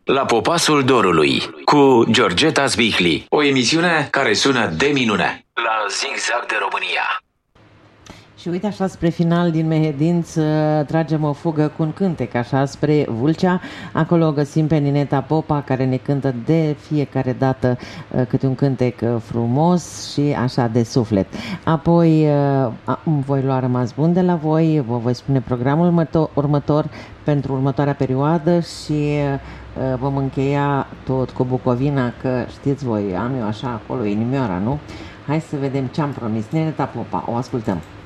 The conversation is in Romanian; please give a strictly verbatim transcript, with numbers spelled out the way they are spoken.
La Popasul Dorului cu Georgeta Zvihli, o emisiune care sună de minune la Zigzag de România. Și uite așa spre final din Mehedinț tragem o fugă cu un cântec așa spre Vâlcea. Acolo o găsim pe Nineta Popa, care ne cântă de fiecare dată câte un cântec frumos și așa de suflet. Apoi voi lua rămas bun de la voi, vă voi spune programul următor pentru următoarea perioadă și vom încheia tot cu Bucovina, că știți voi, am eu așa acolo inimioara, nu? Hai să vedem ce am promis. Nineta Popa, o ascultăm.